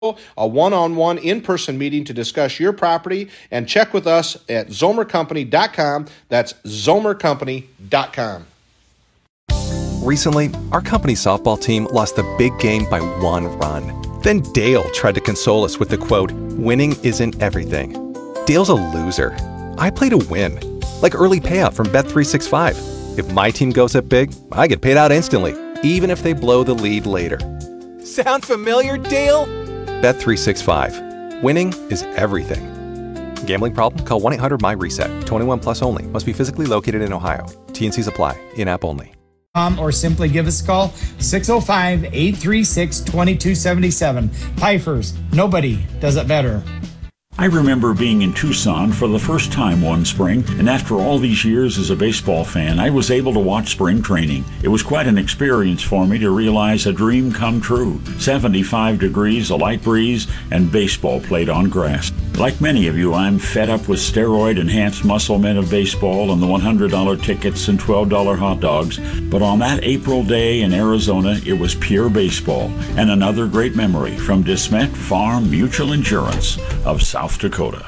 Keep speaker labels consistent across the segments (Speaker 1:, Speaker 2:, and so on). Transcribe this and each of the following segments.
Speaker 1: a one-on-one in-person meeting to discuss your property, and check with us at zomercompany.com. That's zomercompany.com.
Speaker 2: Recently, our company softball team lost the big game by 1 run. Then Dale tried to console us with the quote, "Winning isn't everything." Dale's a loser. I play to win, like early payout from Bet365. If my team goes up big, I get paid out instantly, even if they blow the lead later. Sound familiar, Dale? Bet365. Winning is everything. Gambling problem? Call 1-800-MY-RESET. 21 plus only. Must be physically located in Ohio. T&Cs apply. In-app only.
Speaker 3: Or simply give us a call, 605-836-2277. Pfeiffer's, nobody does it better.
Speaker 4: I remember being in Tucson for the first time one spring, and after all these years as a baseball fan, I was able to watch spring training. It was quite an experience for me to realize a dream come true. 75 degrees, a light breeze, and baseball played on grass. Like many of you, I'm fed up with steroid-enhanced muscle men of baseball and the $100 tickets and $12 hot dogs. But on that April day in Arizona, it was pure baseball, and another great memory from DeSmet Farm Mutual Insurance of South Dakota.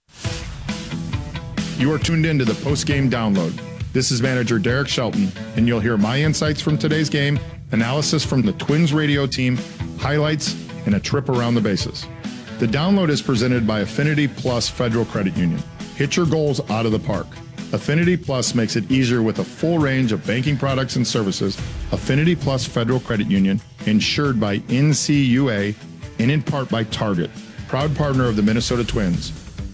Speaker 5: You are tuned in to the post-game download. This is manager Derek Shelton, and you'll hear my insights from today's game, analysis from the Twins radio team, highlights, and a trip around the bases. The download is presented by Affinity Plus Federal Credit Union. Hit your goals out of the park. Affinity Plus makes it easier with a full range of banking products and services. Affinity Plus Federal Credit Union, insured by NCUA and in part by Target, proud partner of the Minnesota Twins.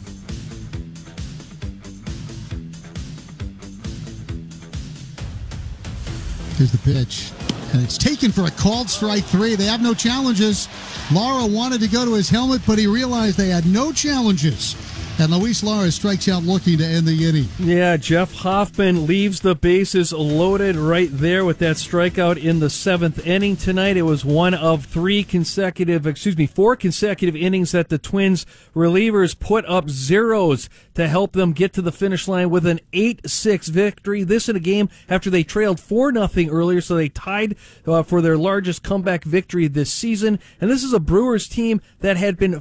Speaker 6: Here's the pitch, and it's taken for a called strike 3. They have no challenges. Lara wanted to go to his helmet, but he realized they had no challenges. And Luis Lara strikes out looking to end the inning.
Speaker 7: Yeah, Jeff Hoffman leaves the bases loaded right there with that strikeout in the 7th inning tonight. It was one of 4 consecutive innings that the Twins relievers put up zeros to help them get to the finish line with an 8-6 victory. This in a game after they trailed 4-0 earlier, so they tied for their largest comeback victory this season. And this is a Brewers team that had been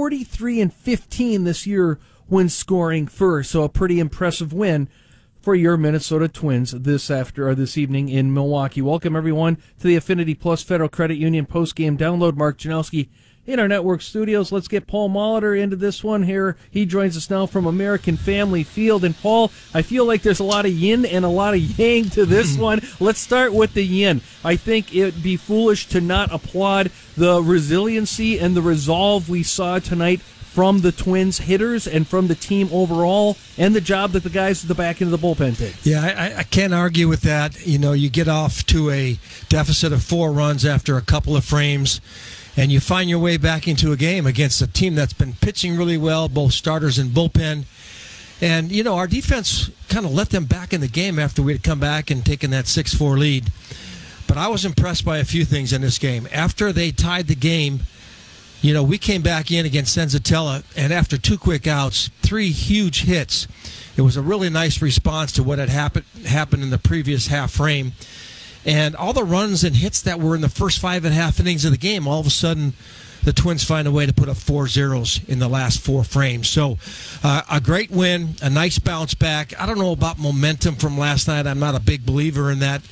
Speaker 7: 43-15 this year when scoring first. So a pretty impressive win for your Minnesota Twins this evening in Milwaukee. Welcome everyone to the Affinity Plus Federal Credit Union post-game download. Mark Janowski in our network studios. Let's get Paul Molitor into this one here. He joins us now from American Family Field. And Paul, I feel like there's a lot of yin and a lot of yang to this one. Let's start with the yin. I think it'd be foolish to not applaud the resiliency and the resolve we saw tonight from the Twins hitters and from the team overall, and the job that the guys at the back end of the bullpen did.
Speaker 8: Yeah, I can't argue with that. You know, you get off to a deficit of 4 runs after a couple of frames, and you find your way back into a game against a team that's been pitching really well, both starters and bullpen. And, you know, our defense kind of let them back in the game after we had come back and taken that 6-4 lead. But I was impressed by a few things in this game. After they tied the game, you know, we came back in against Senzatella, and after 2 quick outs, 3 huge hits. It was a really nice response to what had happened in the previous half frame. And all the runs and hits that were in the first 5.5 innings of the game, all of a sudden the Twins find a way to put up 4 zeros in the last 4 frames. So a great win, a nice bounce back. I don't know about momentum from last night. I'm not a big believer in that.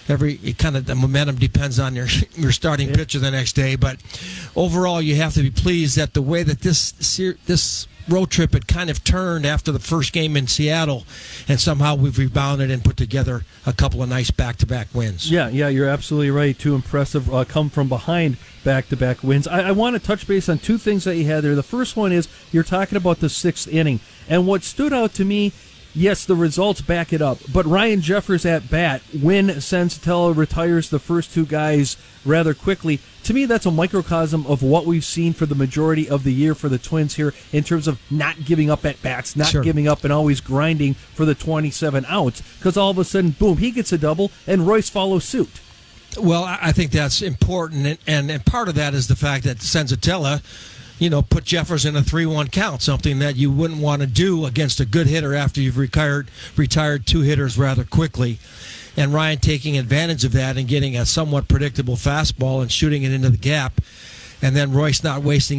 Speaker 8: The momentum depends on your starting pitcher the next day. But overall, you have to be pleased that the way that this road trip had kind of turned after the first game in Seattle, and somehow we've rebounded and put together a couple of nice back-to-back wins. Yeah, you're absolutely right. 2 impressive come-from-behind back-to-back wins. I want to touch base on 2 things that you had there. The first one is you're talking about the 6th inning, and what stood out to me, yes, the results back it up, but Ryan Jeffers at bat when Senzatella retires the first 2 guys rather quickly. To me, that's a microcosm of what we've seen for the majority of the year for the Twins here in terms of not giving up at bats, not giving up and always grinding for the 27 outs, because all of a sudden, boom, he gets a double and Royce follows suit. Well, I think that's important, and part of that is the fact that Senzatella, put Jeffers in a 3-1 count, something that you wouldn't want to do against a good hitter after you've retired 2 hitters rather quickly. And Ryan taking advantage of that and getting a somewhat predictable fastball and shooting it into the gap. and then Royce not wasting